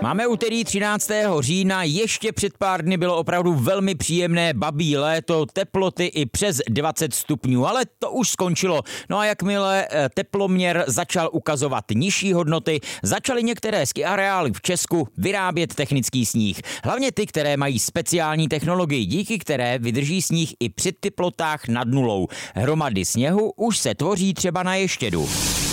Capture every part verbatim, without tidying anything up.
Máme úterý třináctého října, ještě před pár dny bylo opravdu velmi příjemné babí léto, teploty i přes dvacet stupňů, ale to už skončilo. No a jakmile teploměr začal ukazovat nižší hodnoty, začaly některé ski areály v Česku vyrábět technický sníh. Hlavně ty, které mají speciální technologii, díky které vydrží sníh i při teplotách nad nulou. Hromady sněhu už se tvoří třeba na Ještědu.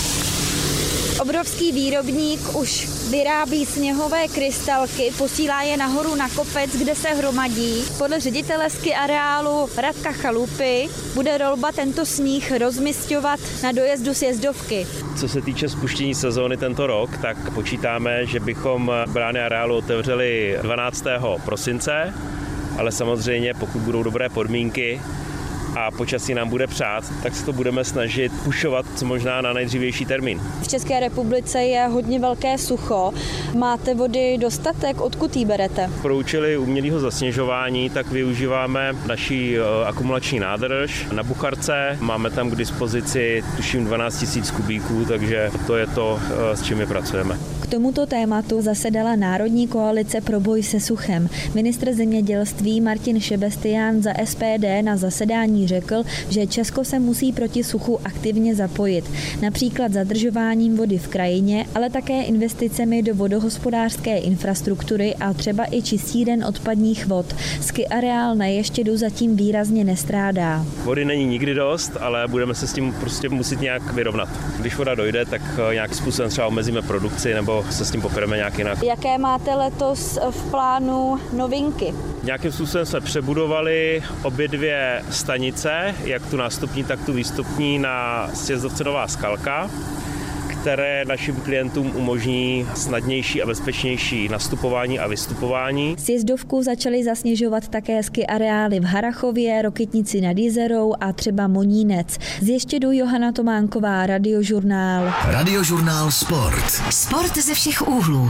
Obrovský výrobník už vyrábí sněhové krystalky, posílá je nahoru na kopec, kde se hromadí. Podle ředitele ski areálu Radka Chalupy bude Rolba tento sníh rozmisťovat na dojezdu sjezdovky. Co se týče spuštění sezóny tento rok, tak počítáme, že bychom brány areálu otevřeli dvanáctého prosince, ale samozřejmě pokud budou dobré podmínky a počasí nám bude přát, tak se to budeme snažit pušovat co možná na nejdřívější termín. V České republice je hodně velké sucho. Máte vody dostatek? Odkud jí berete? Pro účely umělého zasněžování tak využíváme naší akumulační nádrž na Bucharce. Máme tam k dispozici tuším dvanáct tisíc kubíků, takže to je to, s čím my pracujeme. K tomuto tématu zasedala Národní koalice pro boj se suchem. Ministr zemědělství Martin Šebestián za S P D na zasedání řekl, že Česko se musí proti suchu aktivně zapojit. Například zadržováním vody v krajině, ale také investicemi do vodohospodářské infrastruktury a třeba i čistíren odpadních vod. Ski areál na Ještědu zatím výrazně nestrádá. Vody není nikdy dost, ale budeme se s tím prostě muset nějak vyrovnat. Když voda dojde, tak nějak způsobem třeba omezíme produkci nebo se s tím popereme nějak jinak. Jaké máte letos v plánu novinky? Nějakým způsobem jsme přebudovali obě dvě stanice, jak tu nástupní, tak tu výstupní na sjezdovce Nová Skalka, které našim klientům umožní snadnější a bezpečnější nastupování a vystupování. Sjezdovku začaly zasněžovat také ski areály v Harrachově, Rokytnici nad Jizerou a třeba Monínec. Z Ještědu Johana Tománková, Radiožurnál. Radiožurnál Sport. Sport ze všech úhlů.